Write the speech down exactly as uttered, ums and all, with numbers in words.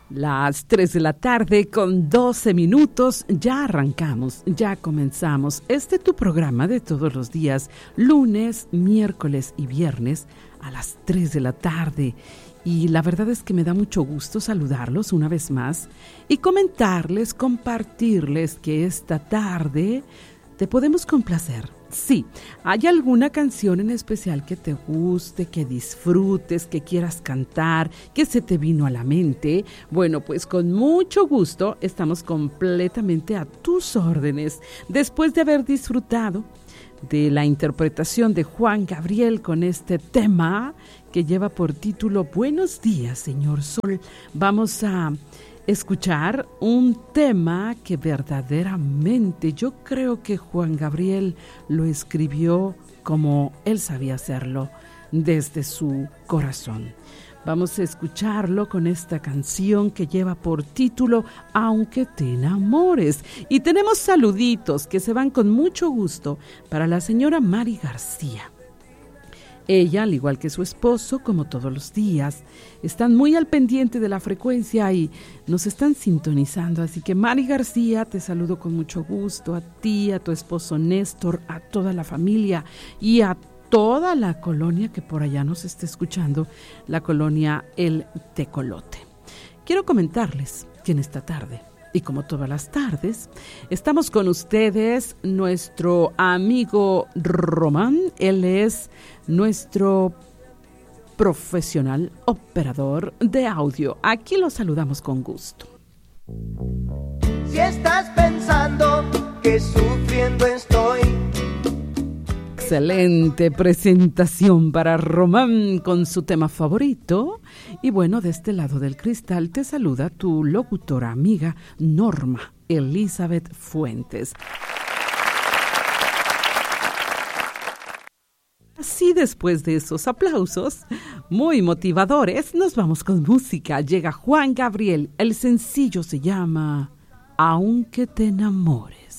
Las tres de la tarde con doce minutos, ya arrancamos, ya comenzamos este tu programa de todos los días, lunes, miércoles y viernes a las tres de la tarde. Y la verdad es que me da mucho gusto saludarlos una vez más y comentarles, compartirles que esta tarde te podemos complacer. Sí, ¿hay alguna canción en especial que te guste, que disfrutes, que quieras cantar, que se te vino a la mente? Bueno, pues con mucho gusto estamos completamente a tus órdenes. Después de haber disfrutado de la interpretación de Juan Gabriel con este tema que lleva por título Buenos días, señor Sol, vamos a escuchar un tema que verdaderamente yo creo que Juan Gabriel lo escribió como él sabía hacerlo, desde su corazón. Vamos a escucharlo con esta canción que lleva por título Aunque te enamores. Y tenemos saluditos que se van con mucho gusto para la señora Mari García. Ella, al igual que su esposo, como todos los días, están muy al pendiente de la frecuencia y nos están sintonizando. Así que, Mari García, te saludo con mucho gusto, a ti, a tu esposo Néstor, a toda la familia y a toda la colonia que por allá nos está escuchando, la colonia El Tecolote. Quiero comentarles que en esta tarde, y como todas las tardes, estamos con ustedes, nuestro amigo Román. Él es nuestro profesional operador de audio. Aquí lo saludamos con gusto. Si estás pensando que sufriendo estoy. Excelente presentación para Román con su tema favorito. Y bueno, de este lado del cristal te saluda tu locutora amiga Norma Elizabeth Fuentes. Así, después de esos aplausos muy motivadores, nos vamos con música. Llega Juan Gabriel, el sencillo se llama Aunque te enamores.